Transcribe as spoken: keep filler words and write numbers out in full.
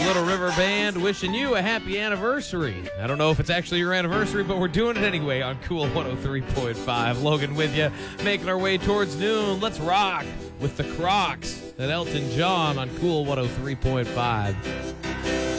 Little River Band wishing you a happy anniversary. I don't know if it's actually your anniversary, but we're doing it anyway on Cool one oh three point five. Logan with you, making our way towards noon. Let's rock with the Crocs and Elton John on Cool one oh three point five.